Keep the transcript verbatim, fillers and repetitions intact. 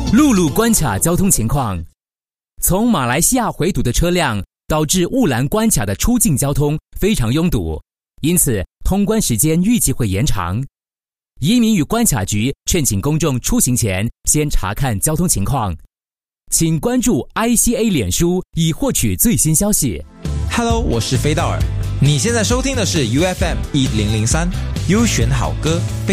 陆路关卡交通情况。从马来西亚回堵的车辆导致雾兰关卡的出境交通非常拥堵，因此通关时间预计会延长。移民与关卡局劝请公众出行前先查看交通情况。请关注 I C A 脸书以获取最新消息。 Hello， 我是飞道尔，你现在收听的是 U F M 一零零三优选好歌。